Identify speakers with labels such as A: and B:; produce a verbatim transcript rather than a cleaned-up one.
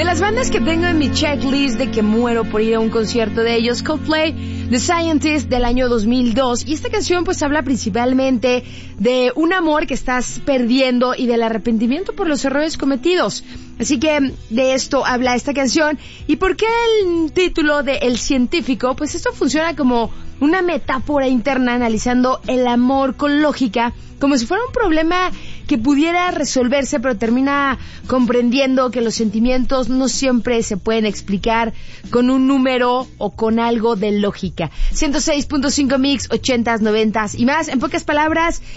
A: De las bandas que tengo en mi checklist de que muero por ir a un concierto de ellos, Coldplay, The Scientist del año dos mil dos. Y esta canción pues habla principalmente de un amor que estás perdiendo y del arrepentimiento por los errores cometidos. Así que de esto habla esta canción. ¿Y por qué el título de El Científico? Pues esto funciona como una metáfora interna analizando el amor con lógica, como si fuera un problema que pudiera resolverse, pero termina comprendiendo que los sentimientos no siempre se pueden explicar con un número o con algo de lógica. ciento seis punto cinco Mix, ochentas, noventas y más. En pocas palabras,